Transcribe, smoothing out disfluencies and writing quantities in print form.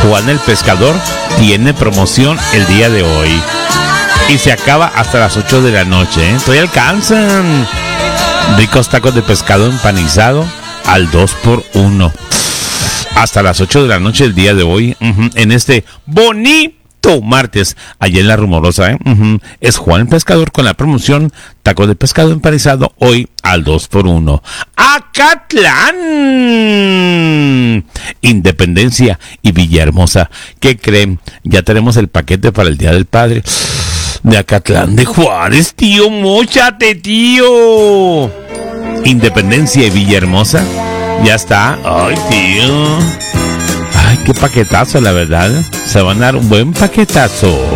Juan el Pescador tiene promoción el día de hoy. Y se acaba hasta las 8 de la noche, ¿eh? Todavía alcanzan. Ricos tacos de pescado empanizado al 2x1. Hasta las 8 de la noche el día de hoy. En este bonito martes, allá en La Rumorosa, ¿eh? Es Juan el Pescador con la promoción tacos de pescado empanizado hoy al 2x1. ¡Acatlán! Independencia y Villahermosa. ¿Qué creen? Ya tenemos el paquete para el Día del Padre de Acatlán de Juárez, tío. ¡Móchate, tío! Independencia y Villahermosa. Ya está. Ay, tío. Ay, qué paquetazo, la verdad. Se van a dar un buen paquetazo.